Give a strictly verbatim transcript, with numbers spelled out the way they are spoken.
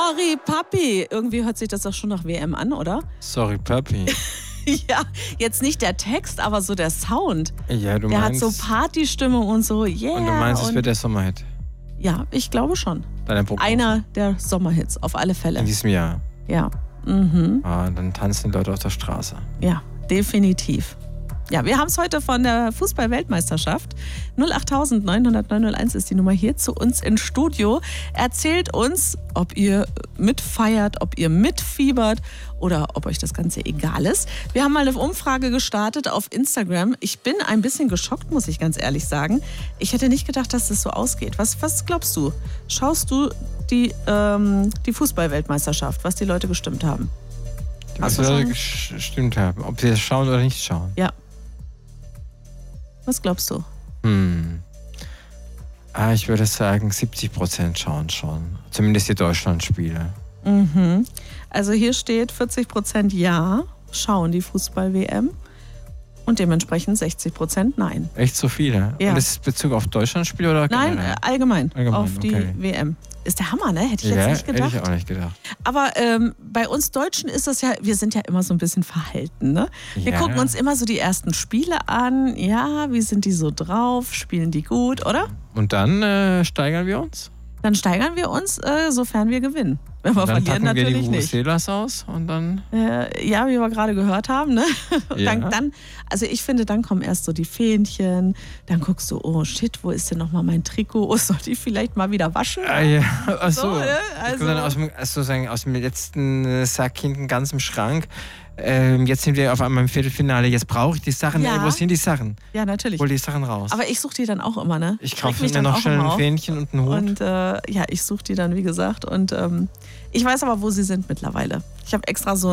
Sorry, Papi. Irgendwie hört sich das doch schon nach W M an, oder? Sorry, Papi. Ja, jetzt nicht der Text, aber so der Sound. Ja, du der meinst... hat so Partystimmung und so, yeah. Und du meinst, es und wird der Sommerhit? Ja, ich glaube schon. Deine Prognose? Einer der Sommerhits, auf alle Fälle. In diesem Jahr? Ja. Mhm. Ah, dann tanzen die Leute auf der Straße. Ja, definitiv. Ja, wir haben es heute von der Fußball-Weltmeisterschaft. null acht neun null null neun null eins ist die Nummer hier zu uns ins Studio. Erzählt uns, ob ihr mitfeiert, ob ihr mitfiebert oder ob euch das Ganze egal ist. Wir haben mal eine Umfrage gestartet auf Instagram. Ich bin ein bisschen geschockt, muss ich ganz ehrlich sagen. Ich hätte nicht gedacht, dass das so ausgeht. Was, was glaubst du? Schaust du die, ähm, die Fußball-Weltmeisterschaft, was die Leute gestimmt haben? Was die Leute gestimmt haben, ob sie das schauen oder nicht schauen? Ja. Was glaubst du? Hm. Ah, ich würde sagen, siebzig Prozent schauen schon. Zumindest die Deutschlandspiele. Mhm. Also hier steht vierzig Prozent ja, schauen die Fußball-W M. Und dementsprechend sechzig Prozent nein. Echt so viele? Ja. Und ist es Bezug auf Deutschlandspiele oder Nein, generell? allgemein, Allgemein, auf die okay. W M. Ist der Hammer, ne? Hätte ich ja, jetzt nicht gedacht. Hätte ich auch nicht gedacht. Aber ähm, bei uns Deutschen ist das ja, wir sind ja immer so ein bisschen verhalten, ne? Wir Ja. gucken uns immer so die ersten Spiele an. Ja, wie sind die so drauf? Spielen die gut, oder? Und dann äh, steigern wir uns? Dann steigern wir uns, äh, sofern wir gewinnen. Wenn wir Und dann verlieren, packen wir natürlich die nicht. Vuvuzelas aus und dann... Äh, ja, wie wir gerade gehört haben, ne? Ja. Dann, dann, also ich finde, dann kommen erst so die Fähnchen, dann guckst du, oh shit, wo ist denn nochmal mein Trikot? Oh, soll ich vielleicht mal wieder waschen? Ah, ja. Ach so. So, ne? Also- Dann aus dem, sozusagen aus dem letzten äh, Sack hinten ganz im Schrank. Ähm, jetzt sind wir auf einmal im Viertelfinale. Jetzt brauche ich die Sachen. Ja. Ey, wo sind die Sachen? Ja, natürlich. Hol die Sachen raus. Aber ich suche die dann auch immer, ne? ich Schreck kaufe mich mir dann noch auch schnell immer ein auf. Fähnchen und einen Hut. Und äh, ja, ich suche die dann, wie gesagt. Und ähm, ich weiß aber, wo sie sind mittlerweile. Ich habe extra so